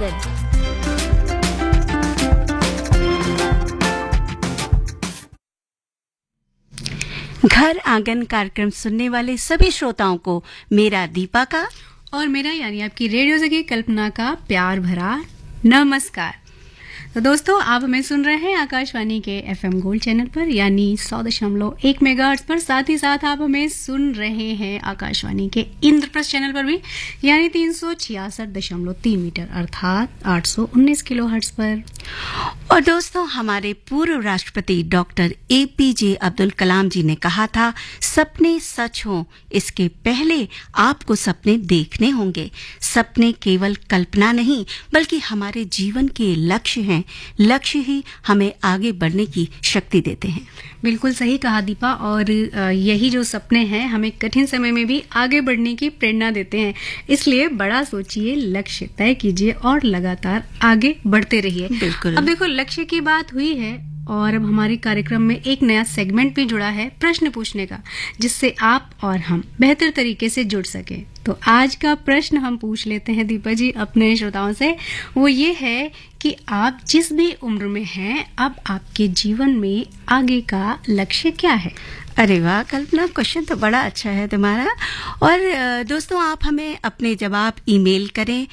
आंगन। घर आंगन कार्यक्रम सुनने वाले सभी श्रोताओं को मेरा दीपा का और मेरा यानी आपकी रेडियो जगह कल्पना का प्यार भरा नमस्कार। तो दोस्तों, आप हमें सुन रहे हैं आकाशवाणी के एफएम गोल्ड चैनल पर यानी 100.1 मेगाहर्ट्ज पर। साथ ही साथ आप हमें सुन रहे हैं आकाशवाणी के इंद्रप्रस्थ चैनल पर भी यानी 366.3 मीटर अर्थात 819 किलोहर्ट्ज पर। और दोस्तों, हमारे पूर्व राष्ट्रपति डॉक्टर APJ अब्दुल कलाम जी ने कहा था, सपने सच हों इसके पहले आपको सपने देखने होंगे। सपने केवल कल्पना नहीं बल्कि हमारे जीवन के लक्ष्य हैं। लक्ष्य ही हमें आगे बढ़ने की शक्ति देते हैं। बिल्कुल सही कहा दीपा। और यही जो सपने हैं हमें कठिन समय में भी आगे बढ़ने की प्रेरणा देते हैं। इसलिए बड़ा सोचिए, लक्ष्य तय कीजिए और लगातार आगे बढ़ते रहिए। बिल्कुल। अब देखो, लक्ष्य की बात हुई है और अब हमारे कार्यक्रम में एक नया सेगमेंट भी जुड़ा है, प्रश्न पूछने का, जिससे आप और हम बेहतर तरीके से जुड़ सके। तो आज का प्रश्न हम पूछ लेते हैं दीपा जी अपने श्रोताओं से। वो ये है कि आप जिस भी उम्र में हैं, अब आपके जीवन में आगे का लक्ष्य क्या है? अरे वाह कल्पना, क्वेश्चन तो बड़ा अच्छा है तुम्हारा। और दोस्तों, आप हमें अपने जवाब ईमेल करें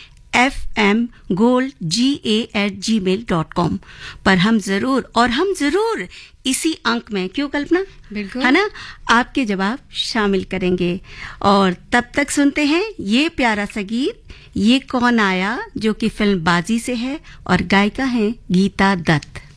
fmgoldga@gmail.com पर। हम जरूर इसी अंक में, क्यों कल्पना, बिल्कुल, है ना, आपके जवाब शामिल करेंगे। और तब तक सुनते हैं ये प्यारा सा गीत, ये कौन आया, जो कि फिल्म बाजी से है और गायिका हैं गीता दत्त।